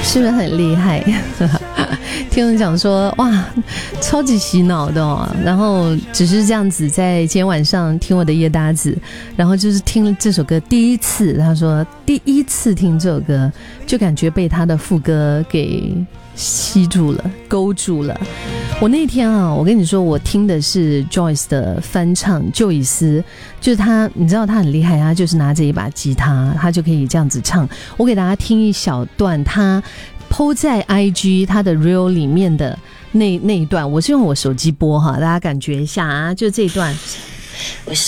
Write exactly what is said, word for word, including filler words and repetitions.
是不是很厉害？听人讲说哇，超级洗脑的哦。然后只是这样子，在今天晚上听我的夜搭子，然后就是听了这首歌第一次，他说第一次听这首歌，就感觉被他的副歌给吸住了，勾住了。我那天啊，我跟你说，我听的是 Joyce 的翻唱《旧伊斯》，就是他，你知道他很厉害，他就是拿着一把吉他，他就可以这样子唱。我给大家听一小段，他 po 在 I G 他的 Reel 里面的那那一段，我是用我手机播哈，大家感觉一下啊，就这一段。 我